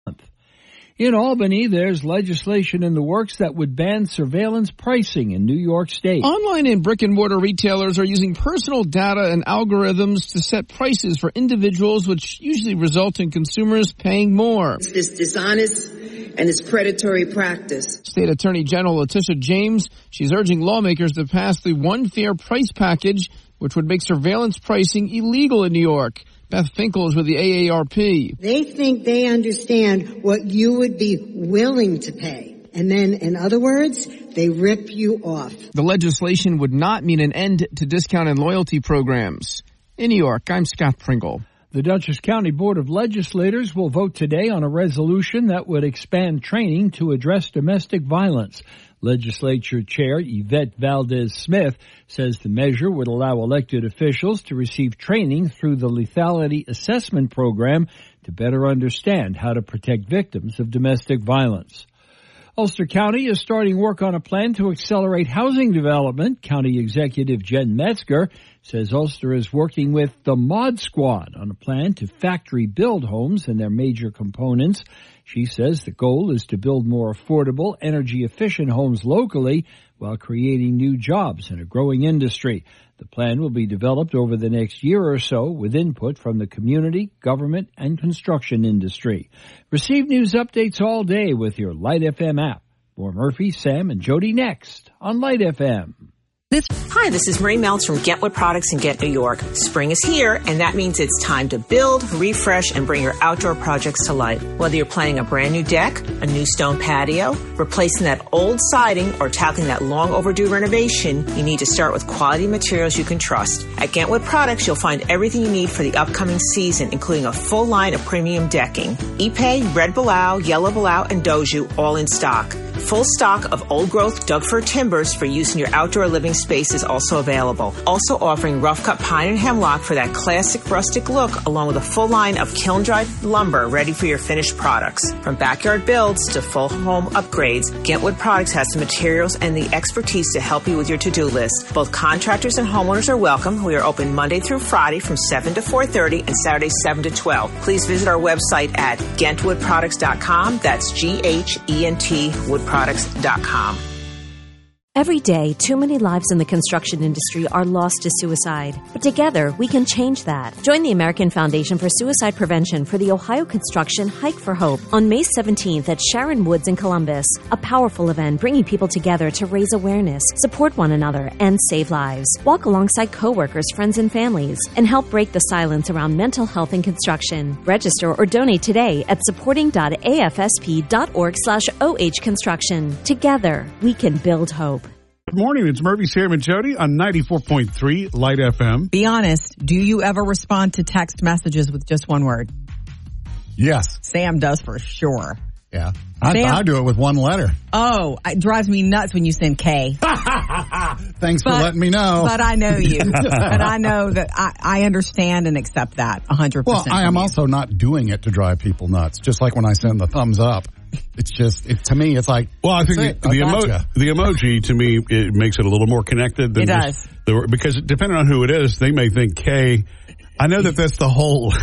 In Albany, there's legislation in the works that would ban surveillance pricing in New York State. Online and brick-and-mortar retailers are using personal data and algorithms to set prices for individuals, which usually result in consumers paying more. It's this dishonest and it's predatory practice. State Attorney General Letitia James, she's urging lawmakers to pass the One Fair Price package, which would make surveillance pricing illegal in New York. Beth Finkel is with the AARP. They think they understand what you would be willing to pay. And then, in other words, they rip you off. The legislation would not mean an end to discount and loyalty programs. In New York, I'm Scott Pringle. The Dutchess County Board of Legislators will vote today on a resolution that would expand training to address domestic violence. Legislature Chair Yvette Valdez-Smith says the measure would allow elected officials to receive training through the lethality assessment program to better understand how to protect victims of domestic violence. Ulster County is starting work on a plan to accelerate housing development. County Executive Jen Metzger says Ulster is working with the Mod Squad on a plan to factory build homes and their major components. She says the goal is to build more affordable, energy-efficient homes locally while creating new jobs in a growing industry. The plan will be developed over the next year or so with input from the community, government, and construction industry. Receive news updates all day with your Light FM app. More Murphy, Sam, and Jody next on Light FM. Hi, this is Marie Meltz from Get Wood Products in Get New York. Spring is here, and that means it's time to build, refresh, and bring your outdoor projects to life. Whether you're planning a brand new deck, a new stone patio, replacing that old siding, or tackling that long overdue renovation, you need to start with quality materials you can trust. At Get Wood Products, you'll find everything you need for the upcoming season, including a full line of premium decking. Ipe, Red Balau, Yellow Balau, and Doju, all in stock. Full stock of old-growth Doug-fir timbers for use in your outdoor living space is also available. Also offering rough-cut pine and hemlock for that classic rustic look, along with a full line of kiln-dried lumber ready for your finished products. From backyard builds to full home upgrades, Get Wood Products has the materials and the expertise to help you with your to-do list. Both contractors and homeowners are welcome. We are open Monday through Friday from 7 to 4:30 and Saturday 7 to 12. Please visit our website at GentWoodProducts.com. That's G-H-E-N-T woodproducts.com. Every day, too many lives in the construction industry are lost to suicide. But together, we can change that. Join the American Foundation for Suicide Prevention for the Ohio Construction Hike for Hope on May 17th at Sharon Woods in Columbus. A powerful event bringing people together to raise awareness, support one another, and save lives. Walk alongside coworkers, friends, and families, and help break the silence around mental health in construction. Register or donate today at supporting.afsp.org/OH Construction. Together, we can build hope. Good morning. It's Murphy, Sam, and Jody on 94.3 Light FM. Be honest. Do you ever respond to text messages with just one word? Yes. Sam does for sure. Yeah. I do it with one letter. Oh, it drives me nuts when you send K. Thanks for letting me know. But I know you. But I know that I understand and accept that 100%. Well, I am also not doing it to drive people nuts. Just like when I send the thumbs up. It's just, to me, it's like... Well, I think the emoji, to me, it makes it a little more connected. Than it does. Because depending on who it is, they may think K. I know that's the whole...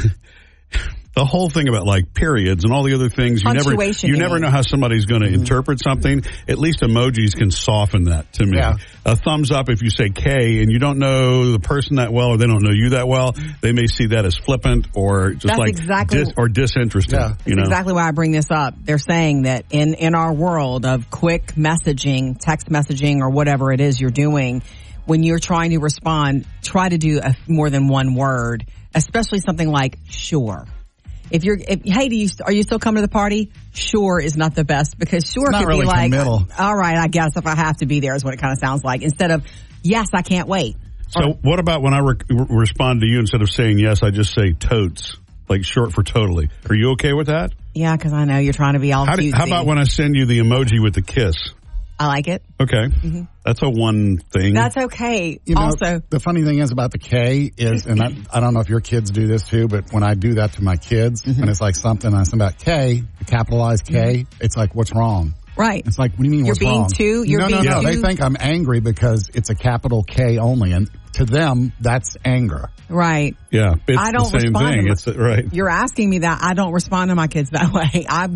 The whole thing about like periods and all the other things, you never know how somebody's going to interpret something. At least emojis can soften that to me. Yeah. A thumbs up if you say K and you don't know the person that well or they don't know you that well, they may see that as flippant or just or disinterested. Yeah. That's exactly why I bring this up. They're saying that in our world of quick messaging, text messaging, or whatever it is you're doing, when you're trying to respond, try to do more than one word, especially something like sure. Are you still coming to the party? Sure is not the best because sure could really be like, all right, I guess if I have to be there is what it kind of sounds like. Instead of, yes, I can't wait. So what about when I respond to you, instead of saying yes, I just say totes, like short for totally. Are you okay with that? Yeah, because I know you're trying to be all cutesy. How about when I send you the emoji with the kiss? I like it. Okay. Mm-hmm. That's a one thing. That's okay. Also, the funny thing is about the K is, and I don't know if your kids do this too, but when I do that to my kids, when it's like something I say about K, capitalized K, it's like, what's wrong? Right. It's like, what do you mean what's wrong? You're being too? No. They think I'm angry because it's a capital K only, and to them, that's anger. Right. Yeah. It's I don't the same respond thing. Right. You're asking me that. I don't respond to my kids that way.